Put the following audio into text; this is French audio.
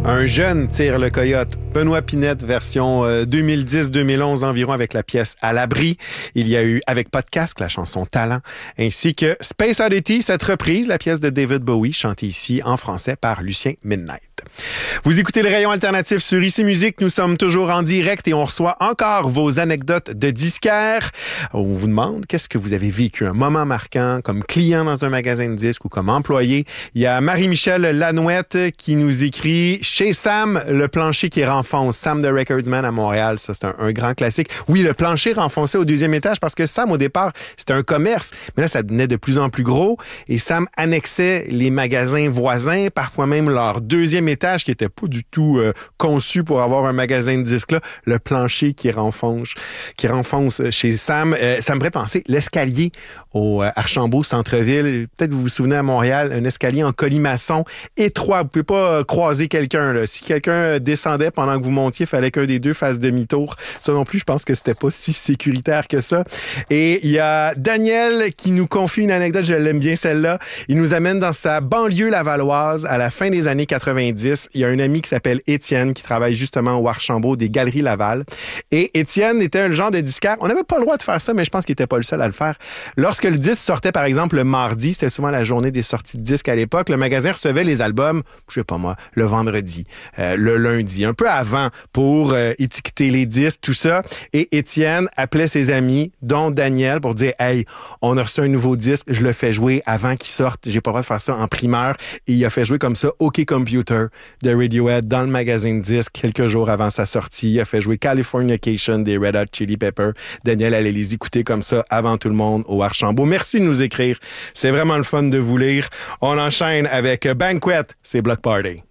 Un jeune tire le coyote. Benoît Pinette, version 2010-2011 environ avec la pièce À l'abri. Il y a eu avec Pas de casque la chanson Talent, ainsi que Space Oddity, cette reprise, la pièce de David Bowie, chantée ici en français par Lucien Midnight. Vous écoutez le rayon alternatif sur Ici Musique. Nous sommes toujours en direct et on reçoit encore vos anecdotes de disquaires. On vous demande qu'est-ce que vous avez vécu, un moment marquant comme client dans un magasin de disques ou comme employé. Il y a Marie-Michel Lanouette qui nous écrit « Chez Sam, le plancher qui renfonce. Sam the Recordsman à Montréal. » Ça, c'est un grand classique. Oui, le plancher renfoncé au 2e étage parce que Sam, au départ, c'était un commerce. Mais là, ça devenait de plus en plus gros et Sam annexait les magasins voisins, parfois même leur 2e étage qui était pas du tout conçu pour avoir un magasin de disques là. Le plancher qui renfonce chez Sam. Ça me ferait penser l'escalier au Archambault Centre-Ville. Peut-être vous vous souvenez à Montréal, un escalier en colimaçon étroit. Vous pouvez pas croiser quelqu'un, là. Si quelqu'un descendait pendant que vous montiez, il fallait qu'un des deux fasse demi-tour. Ça non plus, je pense que c'était pas si sécuritaire que ça. Et il y a Daniel qui nous confie une anecdote, je l'aime bien celle-là. Il nous amène dans sa banlieue lavalloise à la fin des années 90. Il y a un ami qui s'appelle Étienne qui travaille justement au Archambault des Galeries Laval. Et Étienne était un genre de disquaire. On n'avait pas le droit de faire ça, mais je pense qu'il était pas le seul à le faire. Lorsque le disque sortait, par exemple, le mardi, c'était souvent la journée des sorties de disques à l'époque, le magasin recevait les albums, je sais pas moi, le vendredi, le lundi, un peu avant pour étiqueter les disques, tout ça. Et Étienne appelait ses amis, dont Daniel, pour dire « Hey, on a reçu un nouveau disque, je le fais jouer avant qu'il sorte. J'ai pas le droit de faire ça en primeur. » Et il a fait jouer comme ça OK Computer de Radiohead dans le magasin de disques quelques jours avant sa sortie. Il a fait jouer Californication des Red Hot Chili Peppers. Daniel allait les écouter comme ça avant tout le monde au Archambault. Merci de nous écrire. C'est vraiment le fun de vous lire. On enchaîne avec Banquet, c'est Block Party.